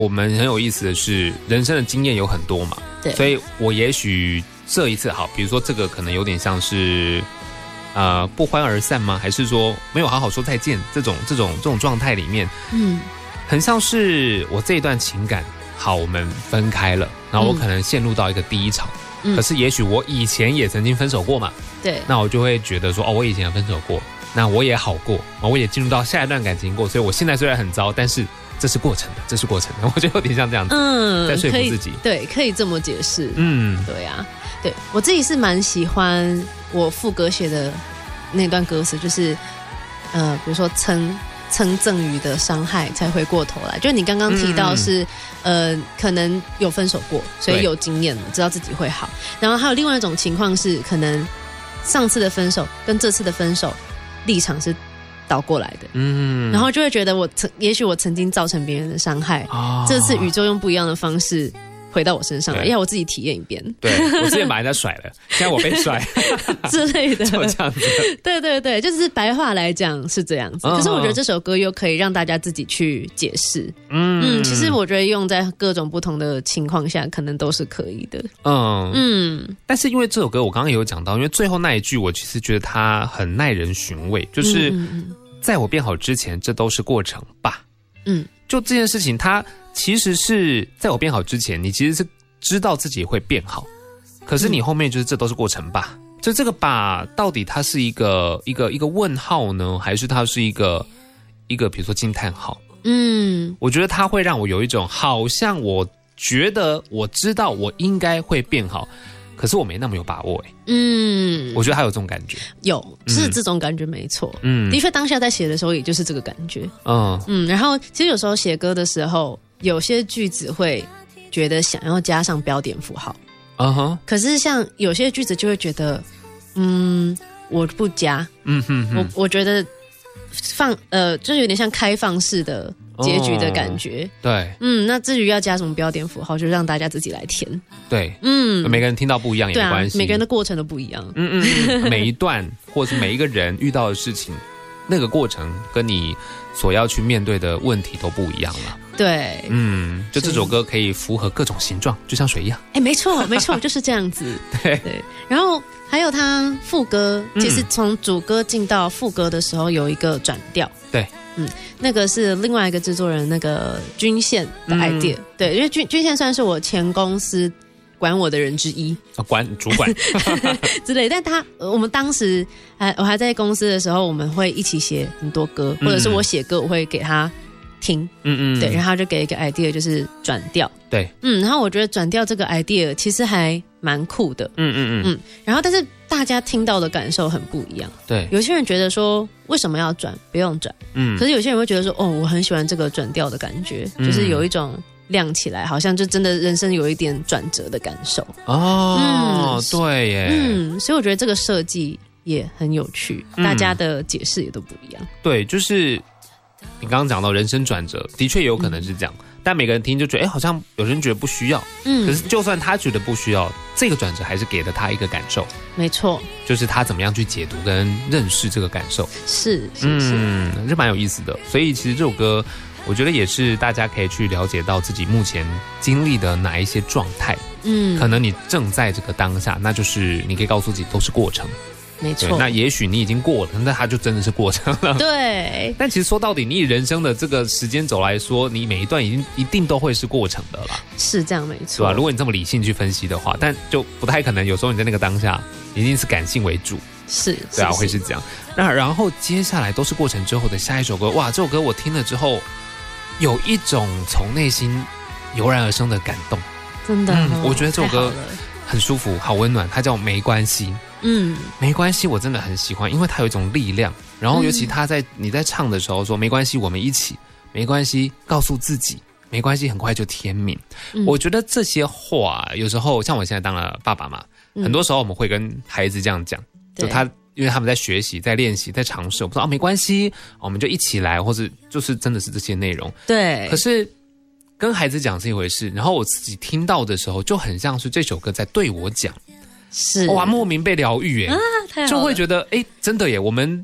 我们很有意思的是，人生的经验有很多嘛， 对， 所以我也许这一次好，比如说这个可能有点像是不欢而散吗？还是说没有好好说再见这种状态里面，很像是我这一段情感好，我们分开了，然后我可能陷入到一个低潮，可是也许我以前也曾经分手过嘛，对，那我就会觉得说我以前也分手过，那我也好过，我也进入到下一段感情过，所以我现在虽然很糟，但是这是过程的，我觉得有点像这样子，在说服自己， 对，可以这么解释，对啊，对我自己是蛮喜欢我副歌写的那段歌词，就是比如说曾赠予的伤害才回过头来，就是你刚刚提到是可能有分手过，所以有经验了，知道自己会好，然后还有另外一种情况是可能上次的分手跟这次的分手立场是倒过来的，然后就会觉得也许我曾经造成别人的伤害，这次宇宙用不一样的方式回到我身上来，要我自己体验一遍。对， 我之前把人家甩了，现在我被甩之类的， 就这样子。 对对对，就是白话来讲是这样子。可是我觉得这首歌又可以让大家自己去解释。其实我觉得用在各种不同的情况下，可能都是可以的。 但是因为这首歌我刚刚也有讲到，因为最后那一句我其实觉得它很耐人寻味，就是在我变好之前，这都是过程吧。就这件事情，它其实是在我变好之前，你其实是知道自己会变好，可是你后面就是这都是过程吧。就这个吧，到底它是一个问号呢，还是它是一个比如说惊叹号？我觉得它会让我有一种好像我觉得我知道我应该会变好，可是我没那么有把握我觉得还有这种感觉， 是这种感觉没错。的确当下在写的时候也就是这个感觉。然后其实有时候写歌的时候，有些句子会觉得想要加上标点符号，可是像有些句子就会觉得我不加，我觉得就是有点像开放式的结局的感觉。对，那至于要加什么标点符号，就让大家自己来填。对，每个人听到不一样也没关系，每个人的过程都不一样。每一段或是每一个人遇到的事情，那个过程跟你所要去面对的问题都不一样了。对，就这首歌可以符合各种形状，就像水一样。没错，就是这样子。对，然后还有他副歌，其实从主歌进到副歌的时候有一个转调。对，那个是另外一个制作人那个均线的 idea。对，因为均线算是我前公司管我的人之一，主管之类。但我们当时我还在公司的时候，我们会一起写很多歌，或者是我写歌我会给他听，对，然后他就给一个 idea， 就是转调，对，然后我觉得转调这个 idea 其实还蛮酷的，然后但是大家听到的感受很不一样，对，有些人觉得说为什么要转，不用转，可是有些人会觉得说我很喜欢这个转调的感觉，就是有一种亮起来，好像就真的人生有一点转折的感受对耶，所以我觉得这个设计也很有趣，大家的解释也都不一样，对，就是你刚刚讲到人生转折，的确有可能是这样，但每个人听就觉得好像有人觉得不需要，可是就算他觉得不需要，这个转折还是给了他一个感受，没错，就是他怎么样去解读跟认识这个感受，是这蛮有意思的。所以其实这首歌我觉得也是大家可以去了解到自己目前经历的哪一些状态，可能你正在这个当下，那就是你可以告诉自己都是过程，没错，那也许你已经过了，那它就真的是过程了。对，但其实说到底，你以人生的这个时间轴来说，你每一段一定都会是过程的啦。是这样，没错，对吧？如果你这么理性去分析的话，但就不太可能。有时候你在那个当下，一定是感性为主。是，对啊，会是这样。那然后接下来都是过程之后的下一首歌，哇，这首歌我听了之后，有一种从内心油然而生的感动。真的，我觉得这首歌很舒服，好温暖。它叫《没关系》。没关系，我真的很喜欢，因为它有一种力量。然后尤其你在唱的时候说没关系，我们一起，没关系，告诉自己没关系，很快就天明。我觉得这些话有时候像我现在当了爸爸嘛，很多时候我们会跟孩子这样讲，就因为他们在学习、在练习、在尝试，我不知道没关系，我们就一起来，或者就是真的是这些内容。对，可是跟孩子讲是一回事，然后我自己听到的时候，就很像是这首歌在对我讲。是哇，莫名被疗愈耶，就会觉得真的耶，我们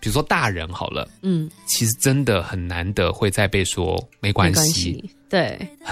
比如说大人好了，其实真的很难得会再被说没关系， 对。